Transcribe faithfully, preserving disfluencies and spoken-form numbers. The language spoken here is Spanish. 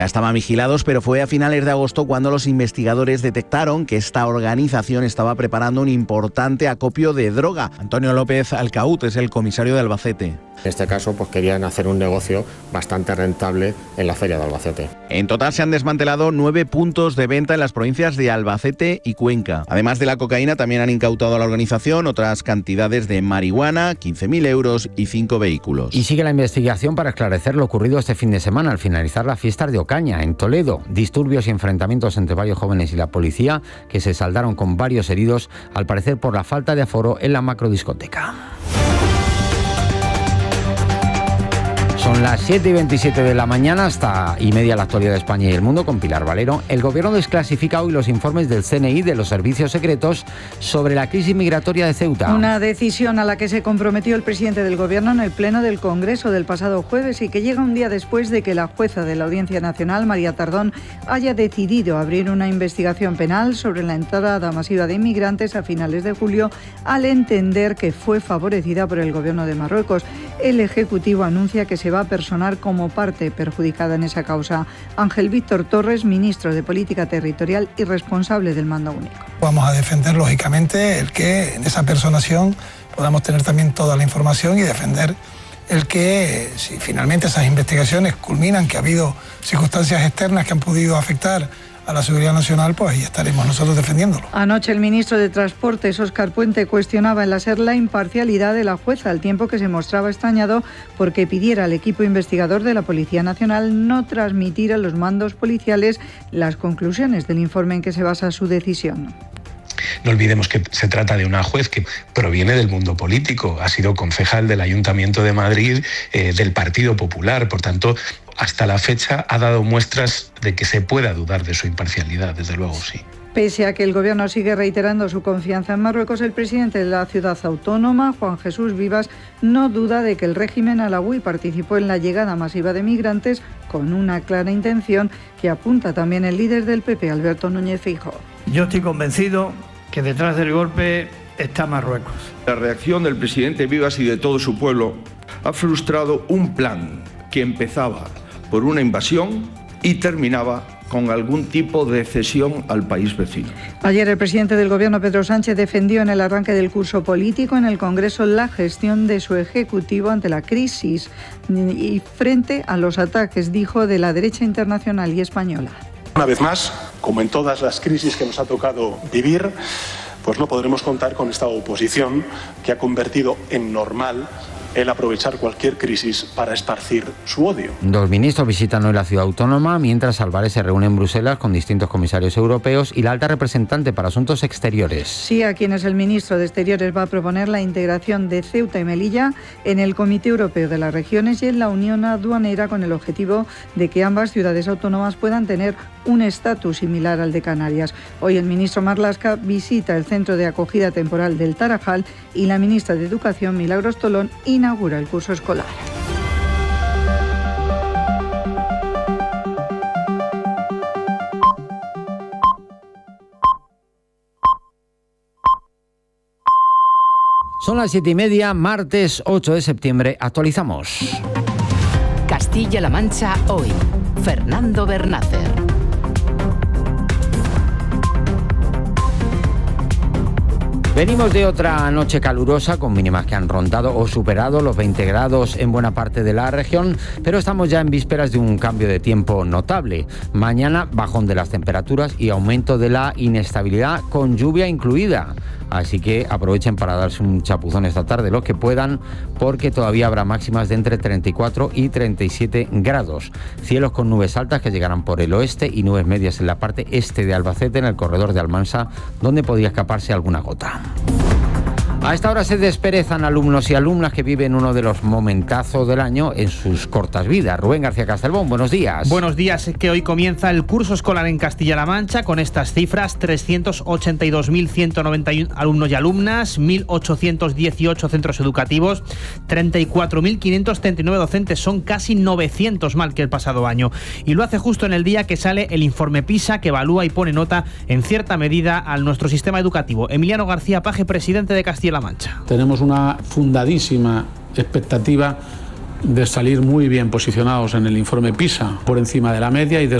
Estaban vigilados, pero fue a finales de agosto cuando los investigadores detectaron que esta organización estaba preparando un importante acopio de droga. Antonio López Alcaút es el comisario de Albacete. En este caso, pues querían hacer un negocio bastante rentable en la feria de Albacete. En total se han desmantelado nueve puntos de venta en las provincias de Albacete y Cuenca. Además de la cocaína, también han incautado a la organización otras cantidades de marihuana, quince mil euros y cinco vehículos. Y sigue la investigación para esclarecer lo ocurrido este fin de semana al finalizar las fiestas de Ocaña, en Toledo. Disturbios y enfrentamientos entre varios jóvenes y la policía que se saldaron con varios heridos, al parecer por la falta de aforo en la macrodiscoteca. Son las siete y veintisiete de la mañana, hasta y media la actualidad de España y el mundo con Pilar Valero. El Gobierno desclasifica hoy los informes del C N I de los servicios secretos sobre la crisis migratoria de Ceuta. Una decisión a la que se comprometió el presidente del Gobierno en el Pleno del Congreso del pasado jueves y que llega un día después de que la jueza de la Audiencia Nacional, María Tardón, haya decidido abrir una investigación penal sobre la entrada masiva de inmigrantes a finales de julio, al entender que fue favorecida por el Gobierno de Marruecos. El Ejecutivo anuncia que se va a personar como parte perjudicada en esa causa. Ángel Víctor Torres, ministro de Política Territorial y responsable del Mando Único. Vamos a defender, lógicamente, el que en esa personación podamos tener también toda la información y defender el que, si finalmente esas investigaciones culminan, que ha habido circunstancias externas que han podido afectar a la seguridad nacional, pues ahí estaremos nosotros defendiéndolo. Anoche el ministro de Transportes, Óscar Puente, cuestionaba en la SER la imparcialidad de la jueza, al tiempo que se mostraba extrañado porque pidiera al equipo investigador de la Policía Nacional no transmitir a los mandos policiales las conclusiones del informe en que se basa su decisión. No olvidemos que se trata de una juez que proviene del mundo político, ha sido concejal del Ayuntamiento de Madrid, eh, del Partido Popular, por tanto, hasta la fecha ha dado muestras de que se pueda dudar de su imparcialidad, desde luego, sí. Pese a que el Gobierno sigue reiterando su confianza en Marruecos, el presidente de la ciudad autónoma, Juan Jesús Vivas, no duda de que el régimen alauí participó en la llegada masiva de migrantes con una clara intención que apunta también el líder del P P, Alberto Núñez Feijóo. Yo estoy convencido que detrás del golpe está Marruecos. La reacción del presidente Vivas y de todo su pueblo ha frustrado un plan que empezaba por una invasión y terminaba con algún tipo de cesión al país vecino. Ayer el presidente del Gobierno, Pedro Sánchez, defendió en el arranque del curso político en el Congreso la gestión de su Ejecutivo ante la crisis y frente a los ataques, dijo, de la derecha internacional y española. Una vez más, como en todas las crisis que nos ha tocado vivir, pues no podremos contar con esta oposición que ha convertido en normal el aprovechar cualquier crisis para esparcir su odio. Dos ministros visitan hoy la ciudad autónoma, mientras Álvarez se reúne en Bruselas con distintos comisarios europeos y la alta representante para asuntos exteriores. Sí, a quienes el ministro de Exteriores va a proponer la integración de Ceuta y Melilla en el Comité Europeo de las Regiones y en la Unión Aduanera, con el objetivo de que ambas ciudades autónomas puedan tener un estatus similar al de Canarias. Hoy el ministro Marlaska visita el centro de acogida temporal del Tarajal y la ministra de Educación, Milagros Tolón, inaugura el curso escolar. Son las siete y media, martes ocho de septiembre. Actualizamos. Castilla-La Mancha hoy. Fernando Bernácer. Venimos de otra noche calurosa con mínimas que han rondado o superado los veinte grados en buena parte de la región, pero estamos ya en vísperas de un cambio de tiempo notable. Mañana bajón de las temperaturas y aumento de la inestabilidad con lluvia incluida. Así que aprovechen para darse un chapuzón esta tarde los que puedan, porque todavía habrá máximas de entre treinta y cuatro y treinta y siete grados. Cielos con nubes altas que llegarán por el oeste y nubes medias en la parte este de Albacete, en el corredor de Almansa, donde podría escaparse alguna gota. A esta hora se desperezan alumnos y alumnas que viven uno de los momentazos del año en sus cortas vidas. Rubén García Castelbón, buenos días. Buenos días, es que hoy comienza el curso escolar en Castilla-La Mancha con estas cifras: trescientos ochenta y dos mil ciento noventa y uno alumnos y alumnas, mil ochocientos dieciocho centros educativos, treinta y cuatro mil quinientos treinta y nueve docentes, son casi novecientos más que el pasado año. Y lo hace justo en el día que sale el informe PISA, que evalúa y pone nota en cierta medida a nuestro sistema educativo. Emiliano García Paje, presidente de Castilla-La Mancha. Tenemos una fundadísima expectativa de salir muy bien posicionados en el informe PISA, por encima de la media, y desde